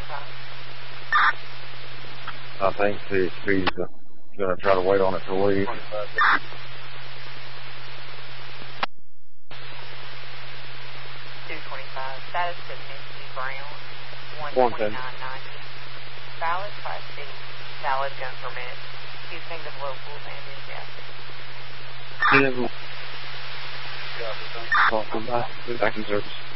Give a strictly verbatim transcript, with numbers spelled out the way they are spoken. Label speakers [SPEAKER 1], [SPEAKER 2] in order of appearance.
[SPEAKER 1] I think C H P's uh, going to try to wait on it to leave.
[SPEAKER 2] two twenty-five, status to Misty Brown, one twenty-nine ninety. Valid Class C, valid gun permit, using the locals and in Jackson.
[SPEAKER 1] Yeah, well, yeah, back in service.